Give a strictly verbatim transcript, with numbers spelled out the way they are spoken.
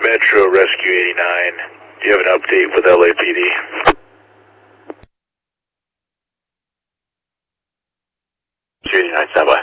Metro Rescue eighty-nine. Do you have an update with L A P D? eighty-nine, stand by.